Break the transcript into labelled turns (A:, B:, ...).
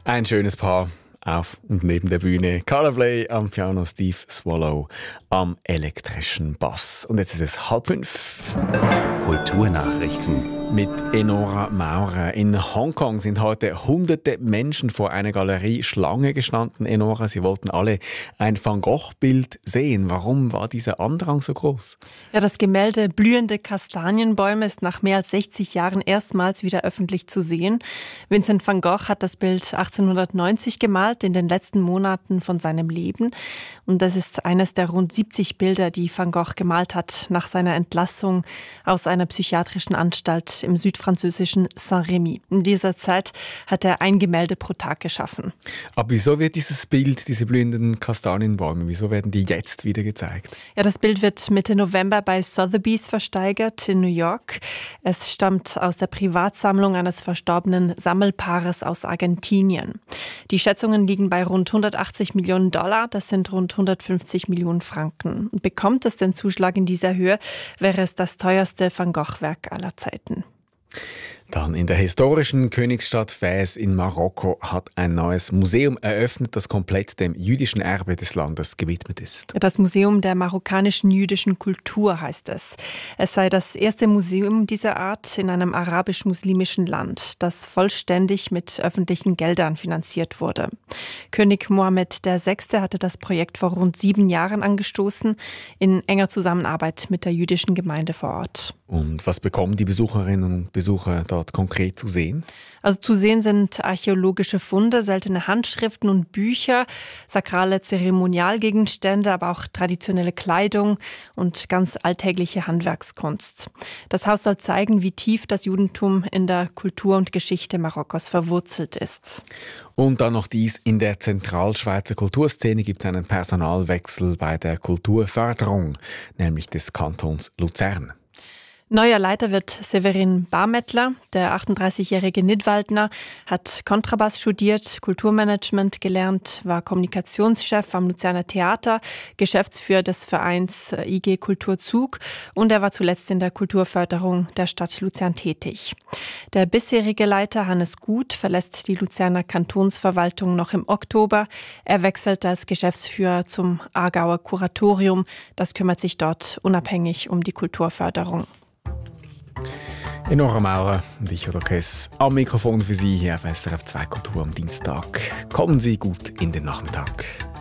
A: Ein schönes Paar auf und neben der Bühne. Carla Bley am Piano, Steve Swallow am elektrischen Bass. Und jetzt ist es 4:30.
B: Kulturnachrichten
A: Mit Enora Maurer. In Hongkong sind heute hunderte Menschen vor einer Galerie Schlange gestanden. Enora, sie wollten alle ein Van Gogh-Bild sehen. Warum war dieser Andrang so groß?
C: Ja, das Gemälde Blühende Kastanienbäume ist nach mehr als 60 Jahren erstmals wieder öffentlich zu sehen. Vincent van Gogh hat das Bild 1890 gemalt, in den letzten Monaten von seinem Leben. Und das ist eines der rund 70 Bilder, die Van Gogh gemalt hat nach seiner Entlassung aus einer psychiatrischen Anstalt im südfranzösischen Saint-Rémy. In dieser Zeit hat er ein Gemälde pro Tag geschaffen.
A: Aber wieso wird dieses Bild, diese blühenden Kastanienbäume, wieso werden die jetzt wieder gezeigt?
C: Ja, das Bild wird Mitte November bei Sotheby's versteigert in New York. Es stammt aus der Privatsammlung eines verstorbenen Sammelpaares aus Argentinien. Die Schätzungen liegen bei rund 180 Millionen $, das sind rund 150 Millionen Franken. Bekommt es den Zuschlag in dieser Höhe, wäre es das teuerste Van Gogh-Werk aller Zeiten.
A: Dann in der historischen Königsstadt Fez in Marokko hat ein neues Museum eröffnet, das komplett dem jüdischen Erbe des Landes gewidmet ist.
C: Das Museum der marokkanischen jüdischen Kultur heißt es. Es sei das erste Museum dieser Art in einem arabisch-muslimischen Land, das vollständig mit öffentlichen Geldern finanziert wurde. König Mohammed VI. Hatte das Projekt vor rund 7 Jahren angestoßen, in enger Zusammenarbeit mit der jüdischen Gemeinde vor Ort.
A: Und was bekommen die Besucherinnen und Besucher dort konkret zu sehen?
C: Also zu sehen sind archäologische Funde, seltene Handschriften und Bücher, sakrale Zeremonialgegenstände, aber auch traditionelle Kleidung und ganz alltägliche Handwerkskunst. Das Haus soll zeigen, wie tief das Judentum in der Kultur und Geschichte Marokkos verwurzelt ist.
A: Und dann noch dies: In der Zentralschweizer Kulturszene gibt es einen Personalwechsel bei der Kulturförderung, nämlich des Kantons Luzern.
C: Neuer Leiter wird Severin Barmettler. Der 38-jährige Nidwaldner hat Kontrabass studiert, Kulturmanagement gelernt, war Kommunikationschef am Luzerner Theater, Geschäftsführer des Vereins IG Kulturzug und er war zuletzt in der Kulturförderung der Stadt Luzern tätig. Der bisherige Leiter Hannes Gut verlässt die Luzerner Kantonsverwaltung noch im Oktober. Er wechselt als Geschäftsführer zum Aargauer Kuratorium. Das kümmert sich dort unabhängig um die Kulturförderung.
A: Enora Maurer und ich, Odo Kess, am Mikrofon für Sie hier auf SRF 2 Kultur am Dienstag. Kommen Sie gut in den Nachmittag.